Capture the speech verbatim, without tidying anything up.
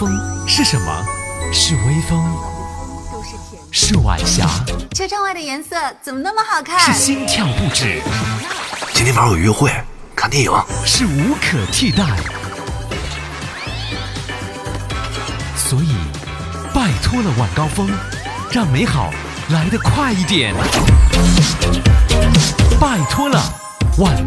风是什么？是微风，是晚霞， 车窗外的颜色怎么那么好看？ 是心跳不止。 今天晚上有约会，看电影， 是无可替代。所以，拜托了晚高峰，让美好来得快一点。拜托了晚。